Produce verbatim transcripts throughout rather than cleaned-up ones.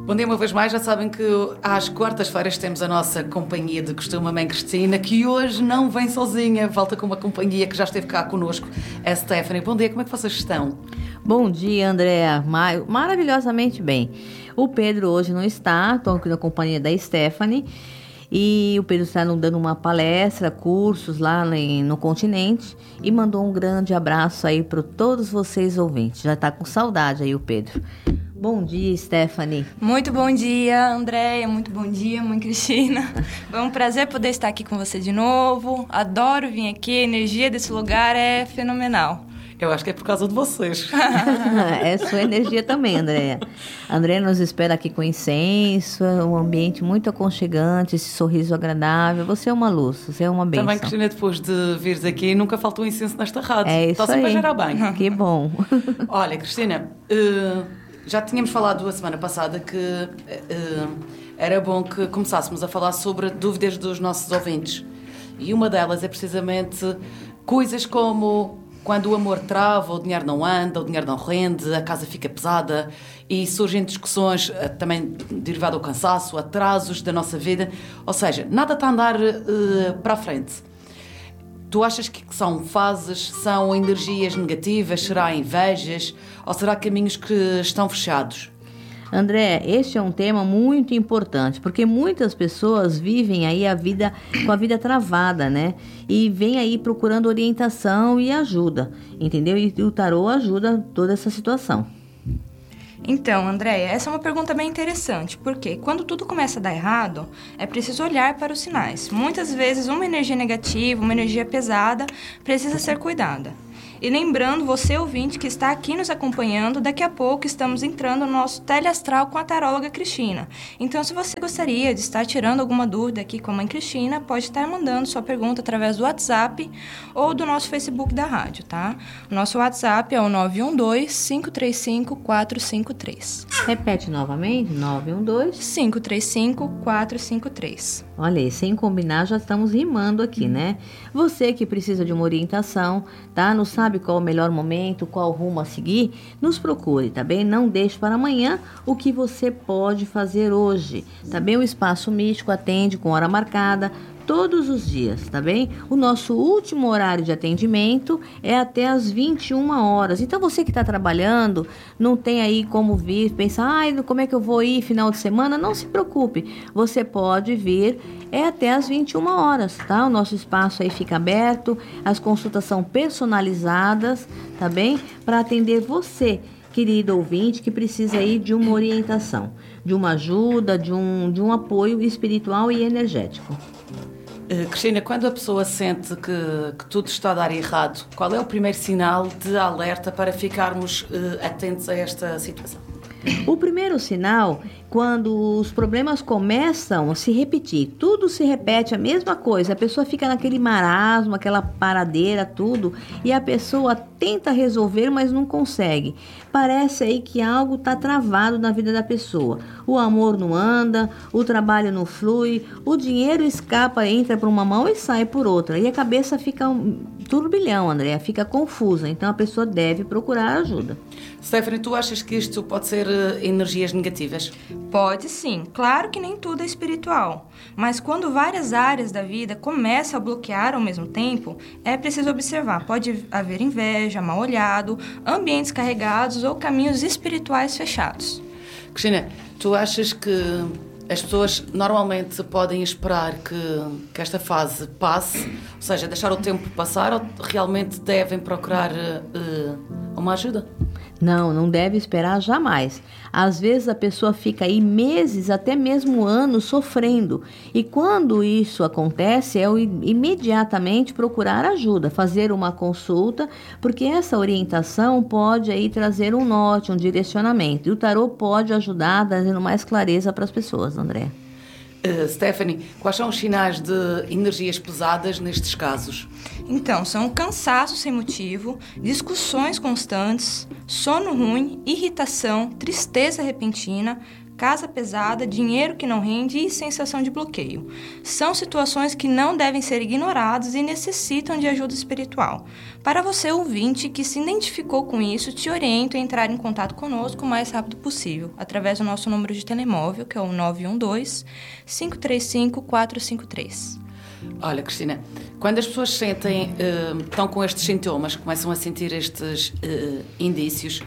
Bom dia uma vez mais, já sabem que às quartas-feiras temos a nossa companhia de costume, a Mãe Cristina, que hoje não vem sozinha, volta com uma companhia que já esteve cá connosco, a Stephanie. Bom dia, como é que vocês estão? Bom dia, Andréa, Mar- maravilhosamente bem. O Pedro hoje não está, estou aqui na companhia da Stephanie, e o Pedro está nos dando uma palestra, cursos lá no continente, e mandou um grande abraço aí para todos vocês ouvintes. Já está com saudade aí o Pedro. Bom dia, Stephanie. Muito bom dia, Andréia. Muito bom dia, Mãe Cristina. É um prazer poder estar aqui com você de novo. Adoro vir aqui, a energia desse lugar é fenomenal. Eu acho que é por causa de vocês. É sua energia também, Andréia. A Andréia nos espera aqui com incenso, um ambiente muito aconchegante, esse sorriso agradável. Você é uma luz, você é uma bênção. Também, Cristina, depois de vires aqui, nunca faltou incenso nesta rádio. É isso Está sempre aí. a gerar bem. Que bom. Olha, Cristina, uh, já tínhamos falado a semana passada que uh, era bom que começássemos a falar sobre dúvidas dos nossos ouvintes. E uma delas é precisamente coisas como quando o amor trava, o dinheiro não anda, o dinheiro não rende, a casa fica pesada e surgem discussões uh, também derivadas ao cansaço, atrasos da nossa vida. Ou seja, nada está a andar uh, para a frente. Tu achas que são fases, são energias negativas, será invejas ou será caminhos que estão fechados? André, este é um tema muito importante, porque muitas pessoas vivem aí a vida com a vida travada, né? E vêm aí procurando orientação e ajuda, entendeu? E o tarô ajuda toda essa situação. Então, Andréia, essa é uma pergunta bem interessante, porque quando tudo começa a dar errado, é preciso olhar para os sinais. Muitas vezes uma energia negativa, uma energia pesada, precisa ser cuidada. E lembrando, você ouvinte que está aqui nos acompanhando, daqui a pouco estamos entrando no nosso teleastral com a taróloga Cristina. Então, se você gostaria de estar tirando alguma dúvida aqui com a Mãe Cristina, pode estar mandando sua pergunta através do WhatsApp ou do nosso Facebook da rádio, tá? O nosso WhatsApp é o nove um dois, cinco três cinco, quatro cinco três. Repete novamente, nove um dois... cinco três cinco, quatro cinco três. Olha aí, sem combinar, já estamos rimando aqui, né? Você que precisa de uma orientação, tá? Não sabe qual o melhor momento, qual rumo a seguir, nos procure, tá bem? Não deixe para amanhã o que você pode fazer hoje, tá bem? O Espaço Místico atende com hora marcada, todos os dias, tá bem? O nosso último horário de atendimento é até às vinte e uma horas. Então, você que está trabalhando, não tem aí como vir, pensar, ai, como é que eu vou ir final de semana? Não se preocupe, você pode vir, é até às vinte e uma horas, tá? O nosso espaço aí fica aberto, as consultas são personalizadas, tá bem? Para atender você, querido ouvinte, que precisa aí de uma orientação, de uma ajuda, de um, de um apoio espiritual e energético. Uh, Cristina, quando a pessoa sente que, que tudo está a dar errado, qual é o primeiro sinal de alerta para ficarmos uh, atentos a esta situação? O primeiro sinal, quando os problemas começam a se repetir, tudo se repete a mesma coisa, a pessoa fica naquele marasmo, aquela paradeira, tudo, e a pessoa tenta resolver, mas não consegue. Parece aí que algo está travado na vida da pessoa. O amor não anda, o trabalho não flui, o dinheiro escapa, entra por uma mão e sai por outra. E a cabeça fica um turbilhão, Andréa, fica confusa. Então a pessoa deve procurar ajuda. Stephanie, tu achas que isto pode ser uh, energias negativas? Pode sim, claro que nem tudo é espiritual, mas quando várias áreas da vida começam a bloquear ao mesmo tempo, é preciso observar, pode haver inveja, mal-olhado, ambientes carregados ou caminhos espirituais fechados. Cristina, tu achas que as pessoas normalmente podem esperar que, que esta fase passe, ou seja, deixar o tempo passar, ou realmente devem procurar uh, uma ajuda? Não, não deve esperar jamais. Às vezes a pessoa fica aí meses, até mesmo anos, sofrendo. E quando isso acontece, é o imediatamente procurar ajuda, fazer uma consulta, porque essa orientação pode aí trazer um norte, um direcionamento. E o tarô pode ajudar, trazendo mais clareza para as pessoas, André. Uh, Stephanie, quais são os sinais de energias pesadas nestes casos? Então, são cansaço sem motivo, discussões constantes, sono ruim, irritação, tristeza repentina, casa pesada, dinheiro que não rende e sensação de bloqueio. São situações que não devem ser ignoradas e necessitam de ajuda espiritual. Para você, ouvinte, que se identificou com isso, te oriento a entrar em contato conosco o mais rápido possível, através do nosso número de telemóvel, que é o nove um dois, cinco três cinco, quatro cinco três. Olha, Cristina, quando as pessoas sentem, uh, estão com estes sintomas, começam a sentir estes uh, indícios,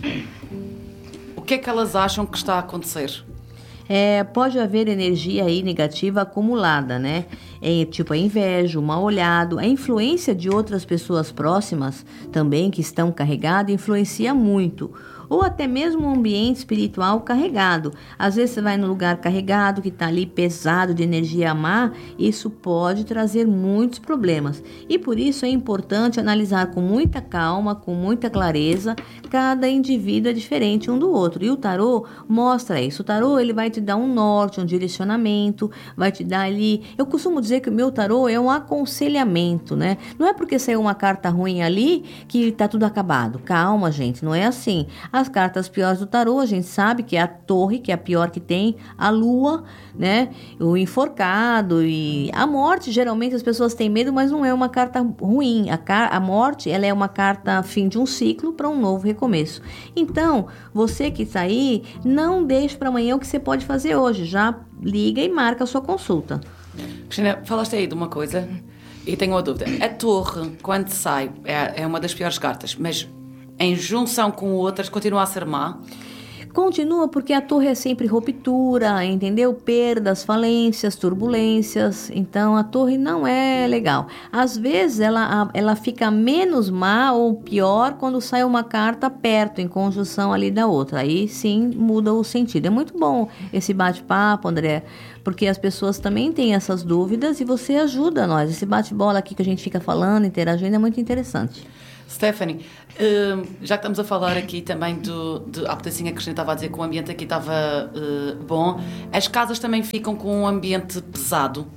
o que é que elas acham que está a acontecer? É, pode haver energia aí negativa acumulada, né? É, tipo a inveja, o mal olhado, a influência de outras pessoas próximas também que estão carregadas influencia muito. Ou até mesmo um ambiente espiritual carregado. Às vezes você vai num lugar carregado, que está ali pesado de energia má, isso pode trazer muitos problemas. E por isso é importante analisar com muita calma, com muita clareza, cada indivíduo é diferente um do outro. E o tarô mostra isso. O tarô ele vai te dar um norte, um direcionamento, vai te dar ali... Eu costumo dizer que o meu tarô é um aconselhamento, né? Não é porque saiu uma carta ruim ali que está tudo acabado. Calma, gente, não é assim. As cartas piores do tarô, a gente sabe que é a torre, que é a pior que tem, a lua, né? O enforcado e a morte. Geralmente as pessoas têm medo, mas não é uma carta ruim. A, car- a morte, ela é uma carta fim de um ciclo para um novo recomeço. Então, você que está aí, não deixe para amanhã o que você pode fazer hoje. Já liga e marca a sua consulta. Cristina, falaste aí de uma coisa e tenho uma dúvida. A torre, quando sai, é, é uma das piores cartas, mas... em junção com outras, continua a ser má? Continua porque a torre é sempre ruptura, entendeu? Perdas, falências, turbulências. Então, a torre não é legal. Às vezes, ela, ela fica menos má ou pior quando sai uma carta perto, em conjunção ali da outra. Aí, sim, muda o sentido. É muito bom esse bate-papo, André, porque as pessoas também têm essas dúvidas e você ajuda nós. Esse bate-bola aqui que a gente fica falando, interagindo, é muito interessante. Stephanie, uh, já que estamos a falar aqui também do... do há pedacinho a Cristina estava a dizer que o ambiente aqui estava uh, bom. As casas também ficam com um ambiente pesado?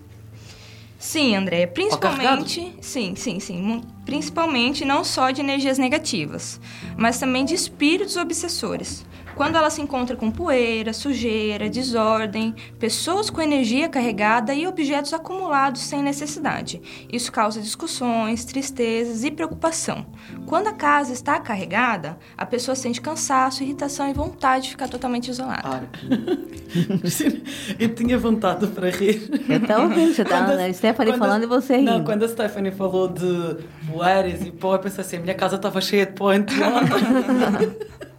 Sim, André, principalmente... Sim, sim, sim. Principalmente não só de energias negativas, mas também de espíritos obsessores. Quando ela se encontra com poeira, sujeira, desordem, pessoas com energia carregada e objetos acumulados sem necessidade. Isso causa discussões, tristezas e preocupação. Quando a casa está carregada, a pessoa sente cansaço, irritação e vontade de ficar totalmente isolada. Olha, eu tinha vontade para rir. Eu estava ouvindo, você estava a Stephanie falando a, e você rindo. Não, quando a Stephanie falou de poeiras e pó, eu pensei assim, a minha casa estava cheia de pó anteontem.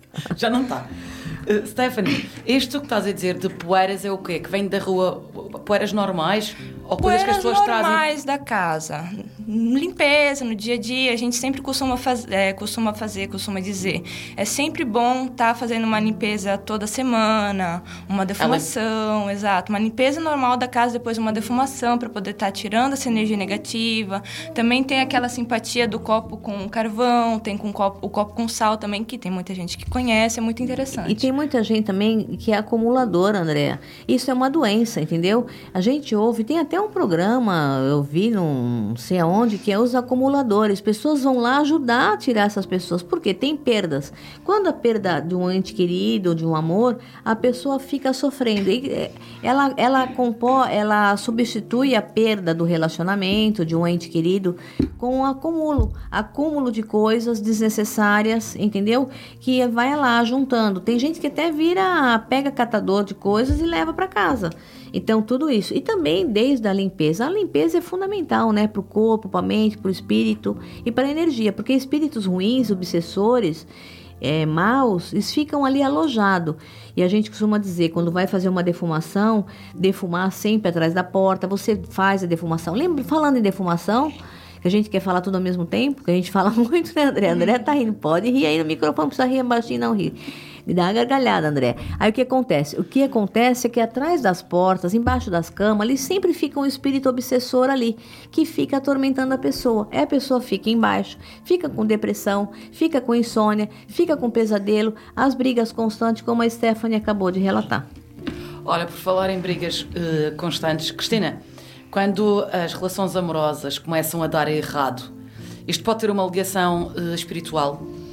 Já não está. Uh, Stephanie, isto que estás a dizer de poeiras é o quê? Que vem da rua, poeiras normais? Ou coisas poeiras que as pessoas normais trazem? da casa. Limpeza, no dia a dia, a gente sempre costuma, faz, é, costuma fazer, costuma dizer. É sempre bom estar tá fazendo uma limpeza toda semana, uma defumação, Ela... exato. Uma limpeza normal da casa, depois uma defumação, para poder estar tá tirando essa energia negativa. Também tem aquela simpatia do copo com carvão, tem com o copo, o copo com sal também, que tem muita gente que conhece, é muito interessante. E tem muita gente também que é acumuladora, Andréa. Isso é uma doença, entendeu? A gente ouve, tem até um programa, eu vi, não sei aonde, que é os acumuladores. Pessoas vão lá ajudar a tirar essas pessoas, porque tem perdas. Quando a perda de um ente querido, de um amor, a pessoa fica sofrendo. E ela, ela, compor, ela substitui a perda do relacionamento, de um ente querido, com um acúmulo. Acúmulo de coisas desnecessárias, entendeu? Que vai lá juntando. Tem gente que até vira, pega catador de coisas e leva para casa. Então, tudo isso. E também desde a limpeza. A limpeza é fundamental, né? Para o corpo, para a mente, para o espírito e para a energia. Porque espíritos ruins, obsessores, é, maus, eles ficam ali alojados. E a gente costuma dizer, quando vai fazer uma defumação, defumar sempre atrás da porta. Você faz a defumação. Lembra, falando em defumação, que a gente quer falar tudo ao mesmo tempo, que a gente fala muito, né, André? André tá rindo. Pode rir aí no microfone, precisa rir baixinho, não rir. Me dá uma gargalhada, André. Aí o que acontece? O que acontece é que atrás das portas, embaixo das camas, ali sempre fica um espírito obsessor ali, que fica atormentando a pessoa. Aí a pessoa fica embaixo, fica com depressão, fica com insônia, fica com pesadelo, as brigas constantes, como a Stephanie acabou de relatar. Olha, por falar em brigas uh, constantes, Cristina, quando as relações amorosas começam a dar errado, isto pode ter uma ligação uh, espiritual?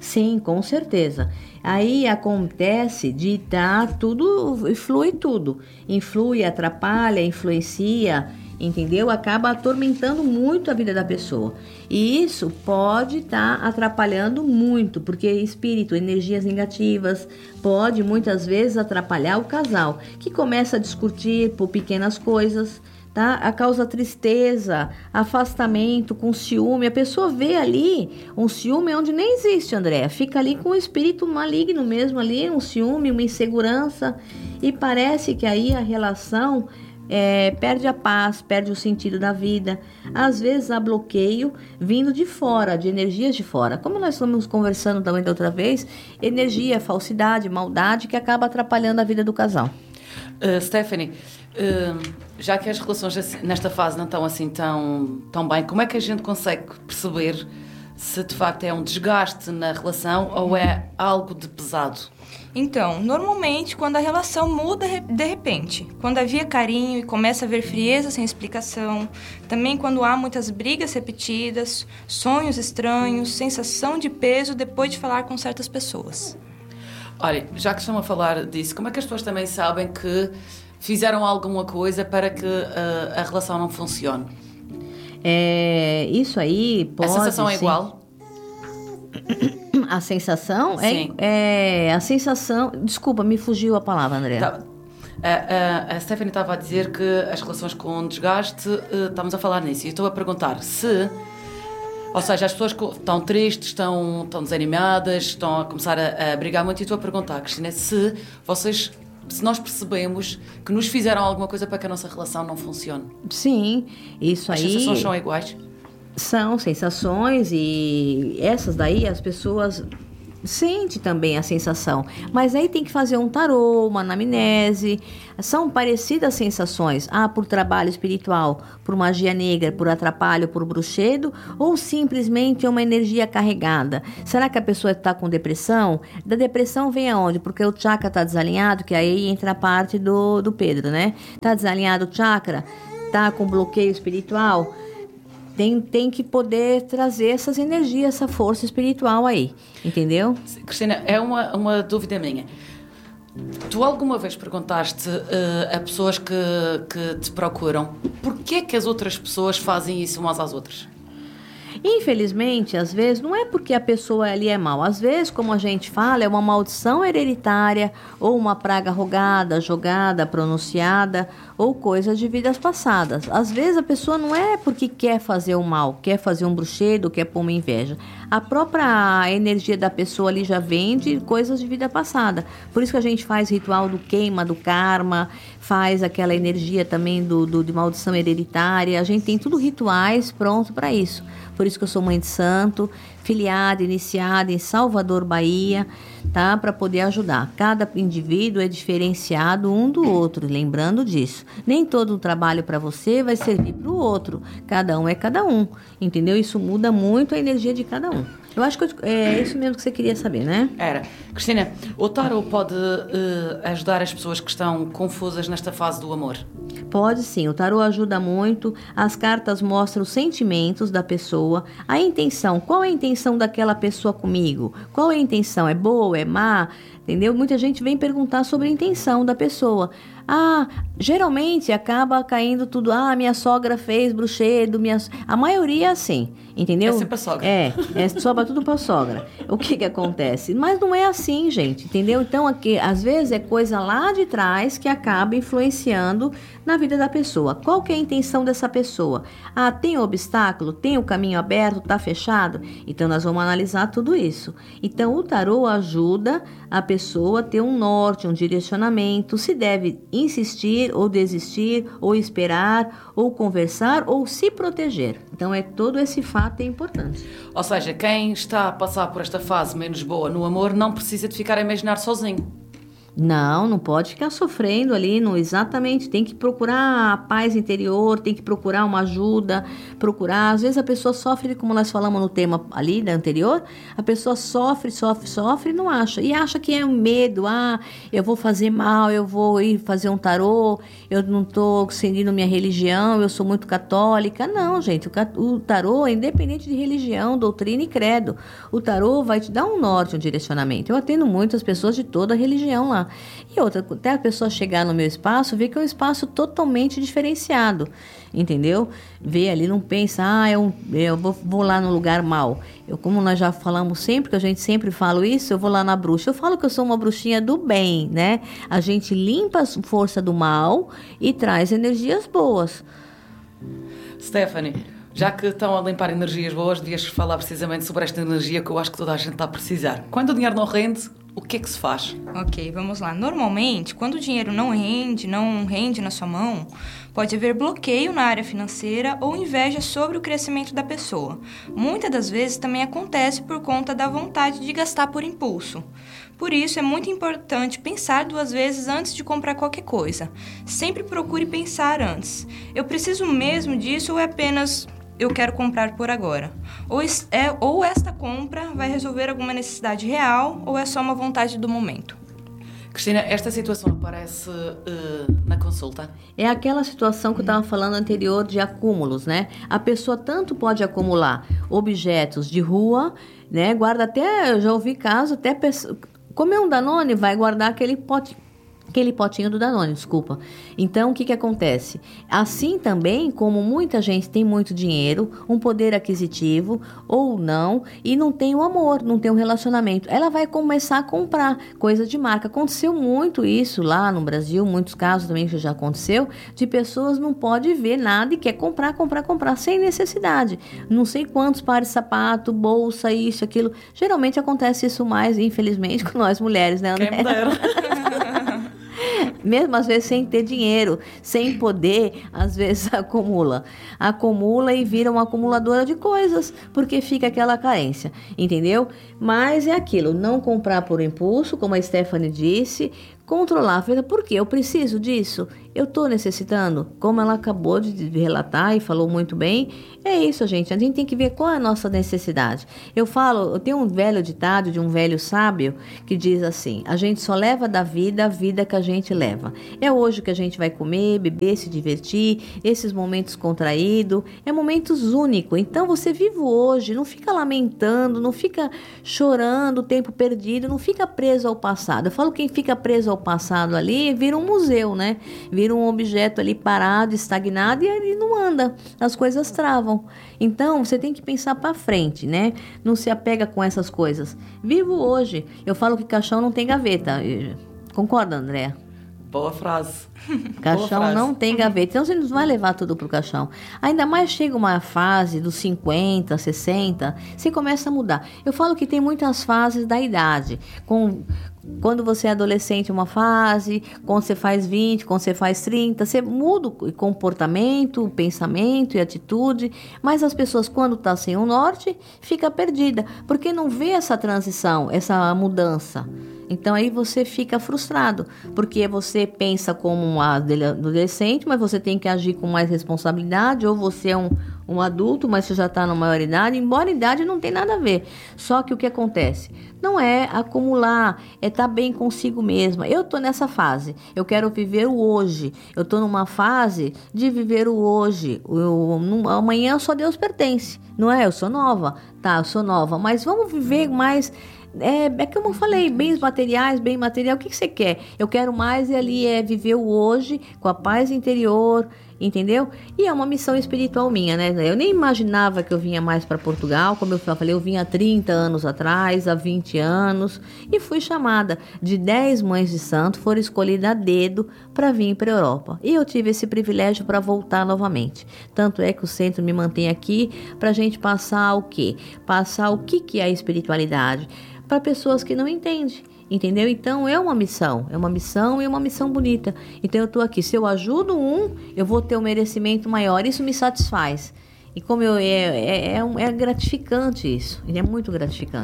Sim, com certeza. Aí acontece de dar tudo, flui tudo. Influi, atrapalha, influencia, entendeu? Acaba atormentando muito a vida da pessoa. E isso pode estar tá atrapalhando muito, porque espírito, energias negativas, pode muitas vezes atrapalhar o casal, que começa a discutir por pequenas coisas, tá? A causa tristeza, afastamento, com ciúme. A pessoa vê ali um ciúme onde nem existe, Andréa. Fica ali com um espírito maligno mesmo ali, um ciúme, uma insegurança. E parece que aí a relação é, perde a paz, perde o sentido da vida. Às vezes há bloqueio vindo de fora, de energias de fora. Como nós estamos conversando também da outra vez, energia, falsidade, maldade que acaba atrapalhando a vida do casal. Uh, Stephanie, uh, já que as relações assim, nesta fase não estão assim tão, tão bem, como é que a gente consegue perceber se de facto é um desgaste na relação ou é algo de pesado? Então, normalmente quando a relação muda de repente, quando havia carinho e começa a haver frieza sem explicação, também quando há muitas brigas repetidas, sonhos estranhos, sensação de peso depois de falar com certas pessoas. Olha, já que estão a falar disso, como é que as pessoas também sabem que fizeram alguma coisa para que uh, a relação não funcione? É, isso aí pode... A sensação é sim. igual? A sensação? Sim. É, é... A sensação... Desculpa, me fugiu a palavra, André. Tá. A, a, a Stephanie estava a dizer que as relações com desgaste, uh, estamos a falar nisso. E eu estou a perguntar se... Ou seja, as pessoas estão tristes, estão, estão desanimadas, estão a começar a, a brigar muito. E estou a perguntar, Cristina, se vocês, se nós percebemos que nos fizeram alguma coisa para que a nossa relação não funcione. Sim, isso as aí... As sensações são iguais? São sensações e essas daí as pessoas sentem também a sensação. Mas aí tem que fazer um tarô, uma anamnese. São parecidas sensações. Ah, por trabalho espiritual, por magia negra, por atrapalho, por bruxedo, ou simplesmente é uma energia carregada. Será que a pessoa está com depressão? Da depressão vem aonde? Porque o chakra está desalinhado, que aí entra a parte do, do Pedro, né? Está desalinhado o chakra? Está com bloqueio espiritual? Tem, tem que poder trazer essas energias, essa força espiritual aí, entendeu? Cristina, é uma, uma dúvida minha. Tu alguma vez perguntaste uh, a pessoas que, que te procuram porquê que as outras pessoas fazem isso umas às outras? Infelizmente, às vezes, não é porque a pessoa ali é mal. Às vezes, como a gente fala, é uma maldição hereditária ou uma praga rogada, jogada, pronunciada ou coisa de vidas passadas. Às vezes, a pessoa não é porque quer fazer o mal, quer fazer um bruxedo, quer pôr uma inveja. A própria energia da pessoa ali já vem de coisas de vida passada. Por isso que a gente faz ritual do queima, do karma, faz aquela energia também do, do, de maldição hereditária. A gente tem tudo rituais pronto para isso. Por isso que eu sou mãe de santo, filiada, iniciada em Salvador, Bahia, tá? Para poder ajudar. Cada indivíduo é diferenciado um do outro, lembrando disso. Nem todo o trabalho para você vai servir para o outro. Cada um é cada um, entendeu? Isso muda muito a energia de cada um. Eu acho que eu, é isso mesmo que você queria saber, né? Era. Cristina, o tarô pode uh, ajudar as pessoas que estão confusas nesta fase do amor? Pode sim, o tarô ajuda muito. As cartas mostram os sentimentos da pessoa, a intenção. Qual é a intenção daquela pessoa comigo? Qual é a intenção? É boa, é má? Entendeu? Muita gente vem perguntar sobre a intenção da pessoa. Ah, geralmente acaba caindo tudo. Ah, minha sogra fez bruxedo. Minha... A maioria é assim, entendeu? É sempre a sogra. É, é sobra tudo pra sogra. O que que acontece? Mas não é assim, gente, entendeu? Então, aqui, às vezes é coisa lá de trás que acaba influenciando na vida da pessoa. Qual que é a intenção dessa pessoa? Ah, tem obstáculo? Tem o caminho aberto? Tá fechado? Então, nós vamos analisar tudo isso. Então, o tarô ajuda a pessoa a ter um norte, um direcionamento, se deve insistir ou desistir, ou esperar, ou conversar, ou se proteger. Então, é todo esse fato é importante. Ou seja, quem está a passar por esta fase menos boa no amor não precisa de ficar a imaginar sozinho. Não, não pode ficar sofrendo ali, não, exatamente, tem que procurar a paz interior, tem que procurar uma ajuda, procurar, às vezes a pessoa sofre, como nós falamos no tema ali da anterior, a pessoa sofre, sofre, sofre e não acha, e acha que é um medo, ah, eu vou fazer mal, eu vou ir fazer um tarô, eu não estou seguindo minha religião, eu sou muito católica, não, gente, o, o tarô é independente de religião, doutrina e credo, o tarô vai te dar um norte, um direcionamento, eu atendo muitas pessoas de toda a religião lá. E outra, até a pessoa chegar no meu espaço, ver que é um espaço totalmente diferenciado, entendeu? Ver ali, não pensa, ah, eu, eu vou, vou lá no lugar mal. Eu, como nós já falamos sempre, que a gente sempre fala isso, eu vou lá na bruxa. Eu falo que eu sou uma bruxinha do bem, né? A gente limpa a força do mal e traz energias boas. Stephanie, já que estão a limpar energias boas, devias falar precisamente sobre esta energia que eu acho que toda a gente está a precisar. Quando o dinheiro não rende, o que é que se faz? Ok, vamos lá. Normalmente, quando o dinheiro não rende, não rende na sua mão, pode haver bloqueio na área financeira ou inveja sobre o crescimento da pessoa. Muitas das vezes também acontece por conta da vontade de gastar por impulso. Por isso, é muito importante pensar duas vezes antes de comprar qualquer coisa. Sempre procure pensar antes. Eu preciso mesmo disso ou é apenas eu quero comprar por agora? Ou, é, ou esta compra vai resolver alguma necessidade real ou é só uma vontade do momento? Cristina, esta situação aparece uh, na consulta? É aquela situação que eu estava falando anterior de acúmulos, né? A pessoa tanto pode acumular objetos de rua, né? Guarda até, eu já ouvi caso, até pessoa, comer um Danone, vai guardar aquele pote, aquele potinho do Danone, desculpa. Então, o que que acontece? Assim também, como muita gente tem muito dinheiro, um poder aquisitivo ou não, e não tem o amor, não tem um relacionamento, ela vai começar a comprar coisa de marca. Aconteceu muito isso lá no Brasil, muitos casos também que já aconteceu, de pessoas não podem ver nada e quer comprar, comprar, comprar, sem necessidade. Não sei quantos pares de sapato, bolsa, isso, aquilo. Geralmente acontece isso mais, infelizmente, com nós mulheres, né, André? Quem me dera. Mesmo às vezes sem ter dinheiro, sem poder, às vezes acumula. Acumula e vira uma acumuladora de coisas, porque fica aquela carência, entendeu? Mas é aquilo, não comprar por impulso, como a Stephanie disse, controlar. Por quê? Eu preciso disso? Eu estou necessitando? Como ela acabou de relatar e falou muito bem, é isso, gente. A gente tem que ver qual é a nossa necessidade. Eu falo, eu tenho um velho ditado de um velho sábio que diz assim, a gente só leva da vida a vida que a gente leva. É hoje que a gente vai comer, beber, se divertir, esses momentos contraídos, é momentos únicos. Então você vive hoje, não fica lamentando, não fica chorando o tempo perdido, não fica preso ao passado. Eu falo quem fica preso ao passado ali, vira um museu, né? Vira um objeto ali parado, estagnado e ali não anda, as coisas travam. Então, você tem que pensar para frente, né? Não se apega com essas coisas. Vivo hoje. Eu falo que caixão não tem gaveta. Concorda, André? Boa frase. Caixão Boa frase. não tem gaveta, então você não vai levar tudo pro caixão. Ainda mais chega uma fase dos cinquenta, sessenta, você começa a mudar. Eu falo que tem muitas fases da idade. Com, quando você é adolescente, uma fase, quando você faz vinte, quando você faz trinta, você muda o comportamento, o pensamento e atitude, mas as pessoas, quando tá sem o norte, fica perdida, porque não vê essa transição, essa mudança. Então aí você fica frustrado, porque você pensa como um adolescente, mas você tem que agir com mais responsabilidade, ou você é um, um adulto, mas você já está na maioridade, embora a idade não tem nada a ver. Só que o que acontece? Não é acumular, é estar bem consigo mesma. Eu estou nessa fase, eu quero viver o hoje, eu estou numa fase de viver o hoje, eu, eu, amanhã só Deus pertence, não é? Eu sou nova, tá, eu sou nova, mas vamos viver mais... É, é como eu falei, bens materiais, bem material, o que, que você quer? Eu quero mais e ali é viver o hoje com a paz interior, entendeu? E é uma missão espiritual minha, né? Eu nem imaginava que eu vinha mais para Portugal, como eu falei, eu vinha há trinta anos atrás, há vinte anos, e fui chamada de dez mães de santo, foram escolhidas a dedo para vir para a Europa. E eu tive esse privilégio para voltar novamente. Tanto é que o centro me mantém aqui para a gente passar o quê? Passar o que, que é a espiritualidade para pessoas que não entendem. Entendeu? Então é uma missão, é uma missão e uma missão bonita. Então eu estou aqui, se eu ajudo um, eu vou ter um merecimento maior, isso me satisfaz. E como eu, é, é, é, é gratificante isso, é muito gratificante.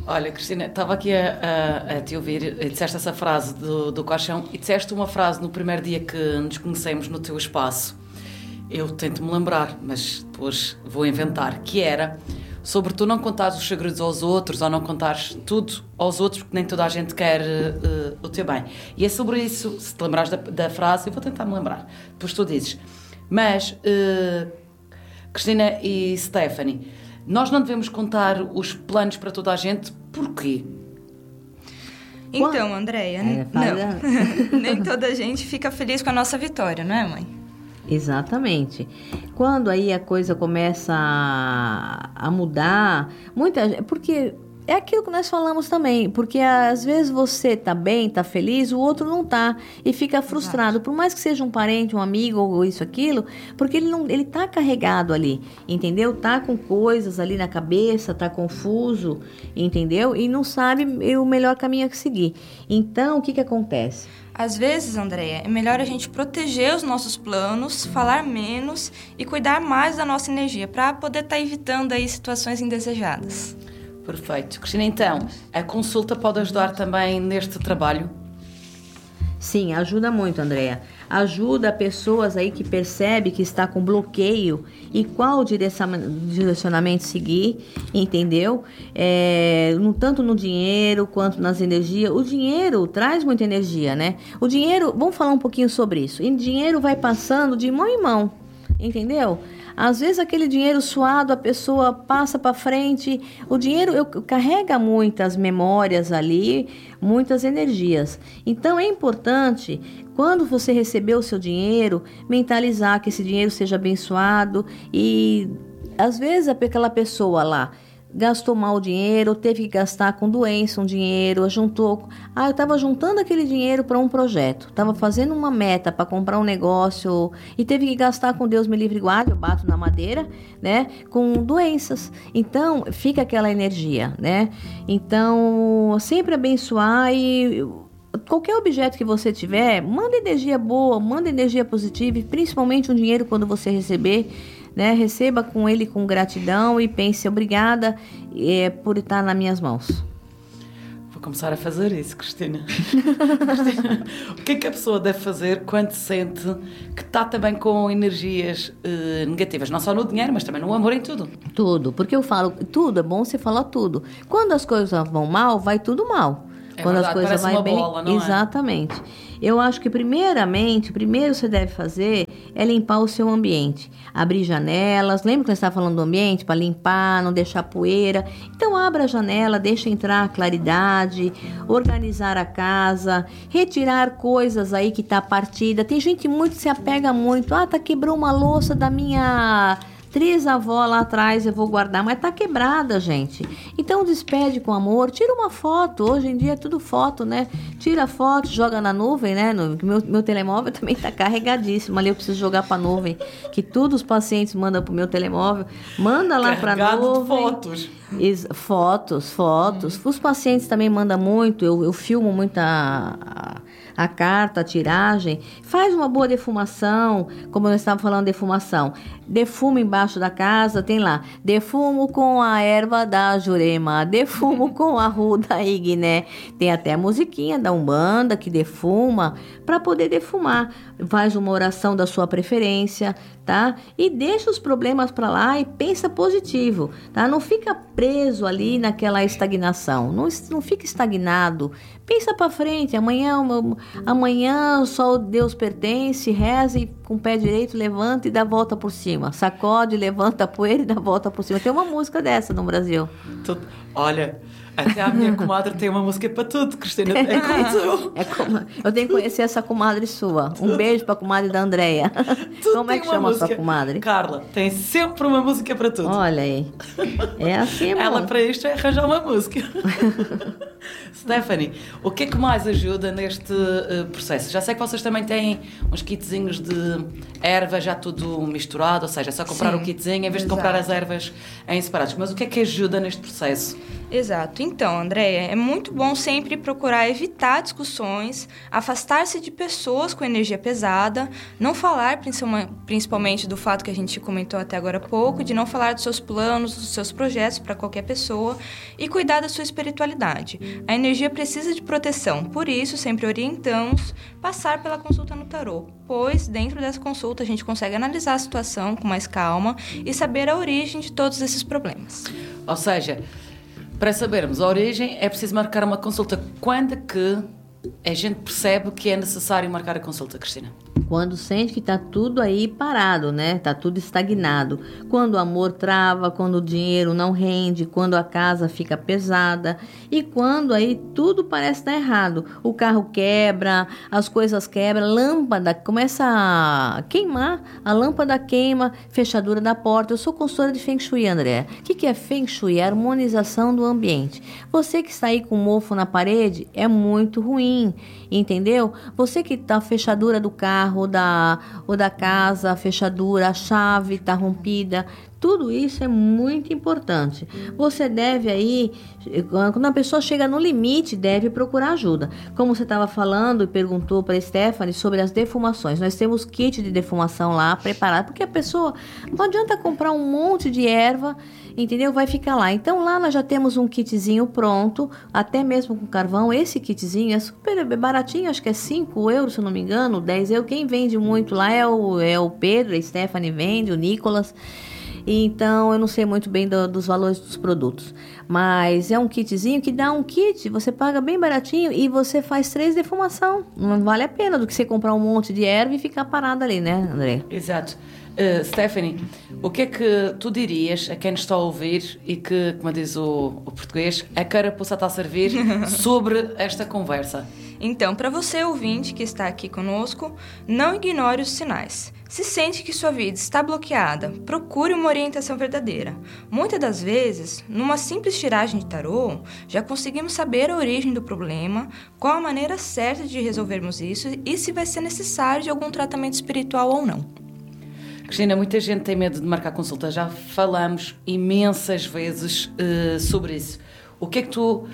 Olha, Cristina, estava aqui a, a, a te ouvir, e disseste essa frase do, do caixão e disseste uma frase no primeiro dia que nos conhecemos no teu espaço. Eu tento-me lembrar, mas depois vou inventar, que era sobre tu não contares os segredos aos outros ou não contares tudo aos outros, porque nem toda a gente quer uh, o teu bem. E é sobre isso, se te lembrares da, da frase, eu vou tentar me lembrar, depois tu dizes. Mas, uh, Cristina e Stephanie, nós não devemos contar os planos para toda a gente, porquê? Então, Andréia, é, não, nem toda a gente fica feliz com a nossa vitória, não é, mãe? Exatamente. Quando aí a coisa começa a, a mudar, muita, porque é aquilo que nós falamos também, porque às vezes você tá bem, tá feliz, o outro não tá e fica frustrado, por mais que seja um parente, um amigo ou isso, aquilo, porque ele não, ele tá carregado ali, entendeu? Tá com coisas ali na cabeça, tá confuso, entendeu? E não sabe o melhor caminho a seguir. Então, o que que acontece? Às vezes, Andréia, é melhor a gente proteger os nossos planos, falar menos e cuidar mais da nossa energia, para poder estar evitando aí situações indesejadas. Perfeito. Cristina, então, a consulta pode ajudar também neste trabalho? Sim, ajuda muito, Andréia. Ajuda pessoas aí que percebe que está com bloqueio e qual direcionamento seguir, entendeu? É, no, tanto no dinheiro quanto nas energias. O dinheiro traz muita energia, né? O dinheiro, vamos falar um pouquinho sobre isso. O dinheiro vai passando de mão em mão, entendeu? Às vezes aquele dinheiro suado, a pessoa passa para frente. O dinheiro eu, carrega muitas memórias ali, muitas energias. Então é importante, quando você receber o seu dinheiro, mentalizar que esse dinheiro seja abençoado. E às vezes aquela pessoa lá gastou mal o dinheiro, teve que gastar com doença um dinheiro, juntou... Ah, eu estava juntando aquele dinheiro para um projeto, estava fazendo uma meta para comprar um negócio e teve que gastar com Deus me livre e guarde, eu bato na madeira, né? Com doenças. Então, fica aquela energia, né? Então, sempre abençoar e... Qualquer objeto que você tiver, manda energia boa, manda energia positiva e principalmente um dinheiro quando você receber, né? Receba com ele com gratidão e pense, obrigada é, por estar nas minhas mãos. Vou começar a fazer isso, Cristina. Cristina, o que é que a pessoa deve fazer quando sente que está também com energias uh, negativas? Não só no dinheiro, mas também no amor, em tudo. Tudo, porque eu falo, tudo é bom você falar tudo. Quando as coisas vão mal, vai tudo mal. É Quando verdade, as coisas parece vão bem, uma bola, não é? exatamente. Eu acho que primeiramente, o primeiro que você deve fazer é limpar o seu ambiente, abrir janelas. Lembra que você estava falando do ambiente para limpar, não deixar poeira? Então abra a janela, deixa entrar claridade, organizar a casa, retirar coisas aí que está partida. Tem gente muito que se apega muito. Ah, tá quebrou uma louça da minha trisavó lá atrás, eu vou guardar, mas tá quebrada, gente. Então despede com amor, tira uma foto, hoje em dia é tudo foto, né? Tira a foto, joga na nuvem, né? No, meu, meu telemóvel também tá carregadíssimo, ali eu preciso jogar pra nuvem, que todos os pacientes mandam pro meu telemóvel, manda lá pra nuvem. De fotos. Is, fotos, fotos. Hum. Os pacientes também mandam muito, eu, eu filmo muito a, a, a carta, a tiragem. Faz uma boa defumação, como eu estava falando, defumação. Defuma embaixo da casa, tem lá, defumo com a erva da Jurema, defumo com a ruda igné. Tem até a musiquinha da Umbanda que defuma, para poder defumar. Faz uma oração da sua preferência, tá? E deixa os problemas para lá e pensa positivo, tá? Não fica preso ali naquela estagnação, não, não fica estagnado. Pensa para frente, amanhã, amanhã só Deus pertence, reza e com o pé direito levanta e dá a volta por cima. Sacode, levanta a poeira e dá a volta por cima. Tem uma música dessa no Brasil. Tu, olha, até a minha comadre tem uma música para tudo, Cristina. É como tu. É como, eu tenho que conhecer essa comadre sua. Um beijo para a comadre da Andréia. Como é que chama música. A sua comadre? Carla, tem sempre uma música para tudo. Olha aí. É assim, amor. Ela para isto é arranjar uma música. Stephanie, o que é que mais ajuda neste uh, processo? Já sei que vocês também têm uns kitzinhos de erva já tudo misturado, ou seja, é só comprar Sim, o kitzinho em vez exato. de comprar as ervas em separados. Mas o que é que ajuda neste processo? Exato. Então, Andréia, é muito bom sempre procurar evitar discussões, afastar-se de pessoas com energia pesada, não falar principalmente do fato que a gente comentou até agora há pouco, de não falar dos seus planos, dos seus projetos para qualquer pessoa e cuidar da sua espiritualidade. A energia precisa de proteção, por isso sempre orientamos passar pela consulta no tarô, pois dentro dessa consulta a gente consegue analisar a situação com mais calma e saber a origem de todos esses problemas. Ou seja, para sabermos a origem, é preciso marcar uma consulta. Quando que a gente percebe que é necessário marcar a consulta, Cristina? Quando sente que está tudo aí parado, né? Está tudo estagnado. Quando o amor trava, quando o dinheiro não rende, quando a casa fica pesada e quando aí tudo parece estar errado. O carro quebra, as coisas quebram, a lâmpada começa a queimar, a lâmpada queima, fechadura da porta. Eu sou consultora de Feng Shui, André. O que, que é Feng Shui? É a harmonização do ambiente. Você que está aí com mofo na parede é muito ruim, entendeu? Você que está a fechadura do carro, ou da, ou da casa, a fechadura, a chave está rompida, tudo isso é muito importante. Você deve aí, quando a pessoa chega no limite, deve procurar ajuda. Como você estava falando e perguntou para a Stephanie sobre as defumações, nós temos kit de defumação lá preparado, porque a pessoa não adianta comprar um monte de erva, entendeu? Vai ficar lá. Então lá nós já temos um kitzinho pronto, até mesmo com carvão. Esse kitzinho é super baratinho, acho que é cinco euros, se eu não me engano, dez euros. Quem vende muito lá é o, é o Pedro, a Stephanie vende, o Nicolas. Então eu não sei muito bem do, dos valores dos produtos, mas é um kitzinho que dá um kit, você paga bem baratinho e você faz três defumação. Não vale a pena do que você comprar um monte de erva e ficar parado ali, né, André? Exato. Uh, Stephanie, o que é que tu dirias a quem nos está a ouvir e que, como diz o, o português, a carapuça está a servir sobre esta conversa? Então, para você, ouvinte, que está aqui conosco, não ignore os sinais. Se sente que sua vida está bloqueada, procure uma orientação verdadeira. Muitas das vezes, numa simples tiragem de tarô, já conseguimos saber a origem do problema, qual a maneira certa de resolvermos isso e se vai ser necessário de algum tratamento espiritual ou não. Cristina, muita gente tem medo de marcar consulta. Já falamos imensas vezes uh, sobre isso. O que é que tu uh,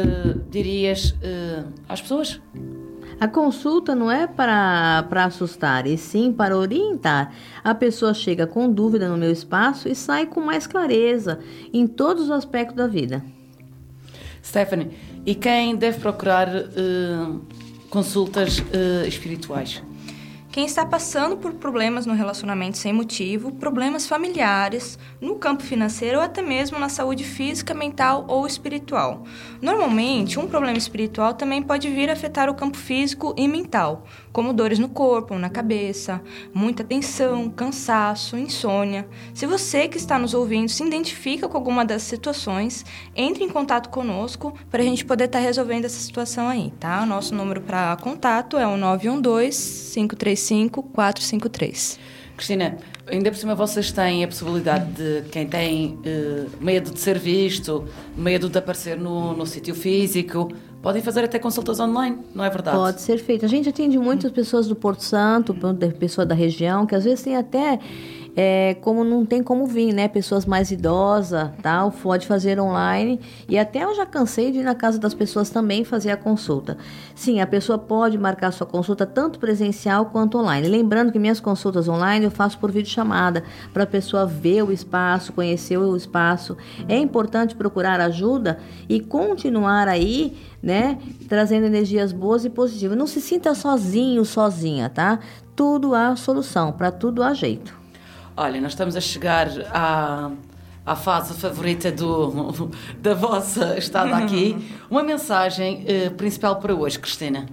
dirias uh, às pessoas? A consulta não é para, para assustar, e sim para orientar. A pessoa chega com dúvida no meu espaço e sai com mais clareza em todos os aspectos da vida. Stephanie, e quem deve procurar uh, consultas uh, espirituais? Quem está passando por problemas no relacionamento sem motivo, problemas familiares, no campo financeiro ou até mesmo na saúde física, mental ou espiritual. Normalmente, um problema espiritual também pode vir a afetar o campo físico e mental, como dores no corpo ou na cabeça, muita tensão, cansaço, insônia. Se você que está nos ouvindo se identifica com alguma dessas situações, entre em contato conosco para a gente poder estar resolvendo essa situação aí, tá? Nosso número para contato é o nove um dois, cinco três cinco, quatro cinco três. Cristina, ainda por cima vocês têm a possibilidade de quem tem uh, medo de ser visto, medo de aparecer no, no sítio físico, podem fazer até consultas online, não é verdade? Pode ser feito. A gente atende muitas pessoas do Porto Santo, pessoas da região, que às vezes tem até... É, como não tem como vir, né? Pessoas mais idosas, tal, pode fazer online. E até eu já cansei de ir na casa das pessoas também fazer a consulta. Sim, a pessoa pode marcar sua consulta tanto presencial quanto online. Lembrando que minhas consultas online eu faço por videochamada, para a pessoa ver o espaço, conhecer o espaço. É importante procurar ajuda e continuar aí, né? Trazendo energias boas e positivas. Não se sinta sozinho, sozinha, tá? Tudo há solução, para tudo há jeito. Olha, nós estamos a chegar à, à fase favorita do, da vossa estada aqui. Uma mensagem eh, principal para hoje, Cristina.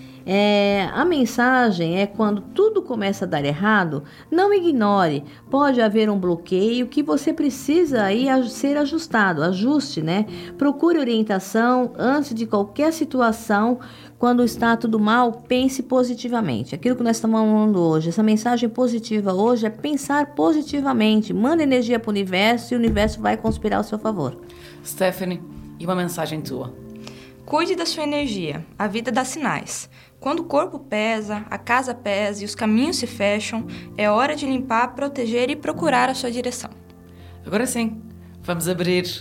É, a mensagem é quando tudo começa a dar errado, não ignore. Pode haver um bloqueio que você precisa aí ser ajustado. Ajuste, né? Procure orientação antes de qualquer situação. Quando está tudo mal, pense positivamente. Aquilo que nós estamos falando hoje, essa mensagem positiva hoje é pensar positivamente. Manda energia para o universo e o universo vai conspirar ao seu favor. Stephanie, e uma mensagem tua? Cuide da sua energia. A vida dá sinais. Quando o corpo pesa, a casa pesa e os caminhos se fecham, é hora de limpar, proteger e procurar a sua direção. Agora sim, vamos abrir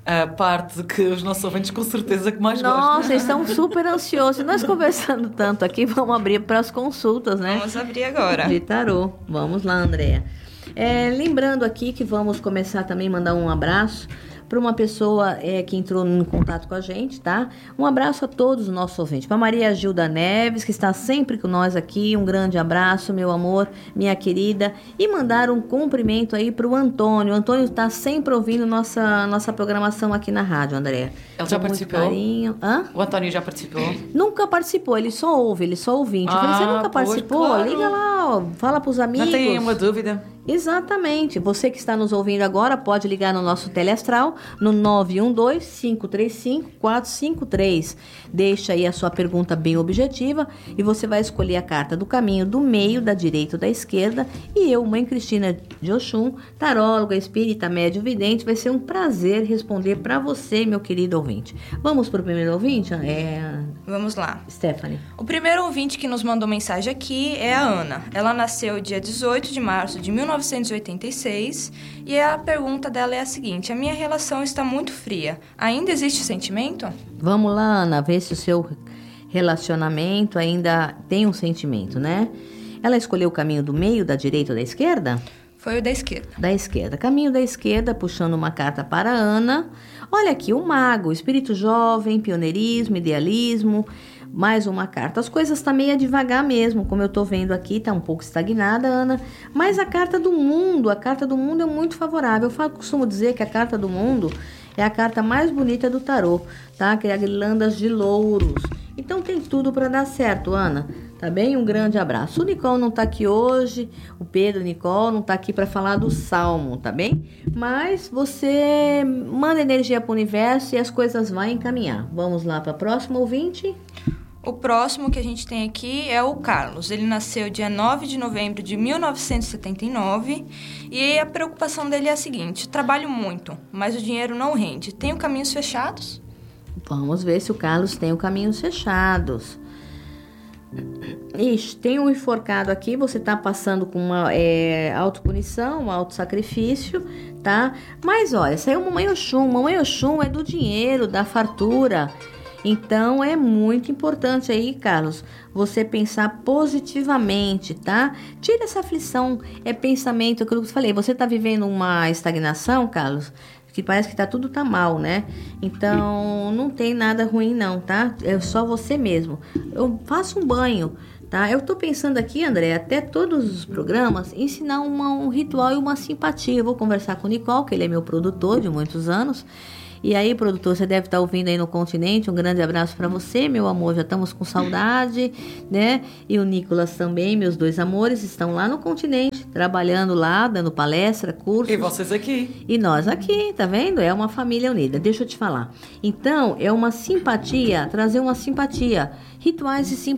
a parte que os nossos ouvintes com certeza que mais Nossa, gostam. eles estão super ansiosos. Nós conversando tanto aqui, vamos abrir para as consultas, né? Vamos abrir agora. De tarô. Vamos lá, Andréa. É, lembrando aqui que vamos começar também a mandar um abraço para uma pessoa é, que entrou em contato com a gente, tá? Um abraço a todos os nossos ouvintes. Para Maria Gilda Neves, que está sempre com nós aqui, um grande abraço, meu amor, minha querida. E mandar um cumprimento aí para o Antônio. O Antônio está sempre ouvindo nossa, nossa programação aqui na rádio, Andréa. Ele já Com participou? Muito carinho. Hã? O António já participou? Nunca participou, ele só ouve, ele só ouvinte. Eu falei, você Ah, nunca pois, participou? claro. Liga lá, ó, fala pros amigos. Não tem uma dúvida? Exatamente. Você que está nos ouvindo agora pode ligar no nosso teleastral no nove um dois, cinco três cinco, quatro cinco três. Deixa aí a sua pergunta bem objetiva e você vai escolher a carta do caminho do meio, da direita ou da esquerda. E eu, Mãe Cristina de Oxum, taróloga, espírita, médio vidente, vai ser um prazer responder para você, meu querido ouvinte. Vamos para o primeiro ouvinte? É... Vamos lá. Stephanie. O primeiro ouvinte que nos mandou mensagem aqui é a Ana. Ela nasceu dia dezoito de março de mil novecentos e oitenta e seis e a pergunta dela é a seguinte: a minha relação está muito fria. Ainda existe sentimento? Vamos lá, Ana, ver se o seu relacionamento ainda tem um sentimento, né? Ela escolheu o caminho do meio, da direita ou da esquerda? Foi o da esquerda. Da esquerda. Caminho da esquerda, puxando uma carta para a Ana. Olha aqui, o mago, espírito jovem, pioneirismo, idealismo. Mais uma carta. As coisas estão meio devagar mesmo, como eu estou vendo aqui, está um pouco estagnada, Ana. Mas a carta do mundo, a carta do mundo é muito favorável. Eu falo, costumo dizer que a carta do mundo é a carta mais bonita do tarô, tá? Que é a guirlandas de louros. Então tem tudo para dar certo, Ana. Tá bem? Um grande abraço. O Nicole não tá aqui hoje, o Pedro Nicole não tá aqui para falar do Salmo, tá bem? Mas você manda energia para o universo e as coisas vão encaminhar. Vamos lá para a próxima ouvinte? O próximo que a gente tem aqui é o Carlos. Ele nasceu dia nove de novembro de mil novecentos e setenta e nove e a preocupação dele é a seguinte: trabalho muito, mas o dinheiro não rende. Tenho caminhos fechados? Vamos ver se o Carlos tem os caminhos fechados. Ixi, tem um enforcado aqui, você tá passando com uma é, autopunição, um autossacrifício, tá? Mas olha, saiu Mamãe Oxum. Mamãe Oxum é do dinheiro, da fartura. Então é muito importante aí, Carlos, você pensar positivamente, tá? Tira essa aflição, é pensamento, aquilo que eu falei, você tá vivendo uma estagnação, Carlos, que parece que tá tudo tá mal, né? Então não tem nada ruim não, tá? É só você mesmo. Eu faço um banho, tá? Eu tô pensando aqui, André, até todos os programas, ensinar uma, um ritual e uma simpatia. Eu vou conversar com o Nicole, que ele é meu produtor de muitos anos. E aí, produtor, você deve estar ouvindo aí no continente. Um grande abraço para você, meu amor. Já estamos com saudade, né? E o Nicolas também, meus dois amores, estão lá no continente, trabalhando lá, dando palestra, cursos. E vocês aqui. E nós aqui, tá vendo? É uma família unida. Deixa eu te falar. Então, é uma simpatia, trazer uma simpatia. Rituais de simpatia.